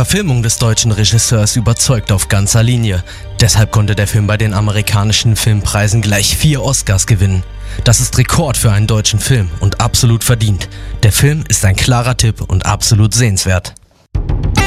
Verfilmung des deutschen Regisseurs überzeugt auf ganzer Linie. Deshalb konnte der Film bei den amerikanischen Filmpreisen gleich 4 Oscars gewinnen. Das ist Rekord für einen deutschen Film und absolut verdient. Der Film ist ein klarer Tipp und absolut sehenswert.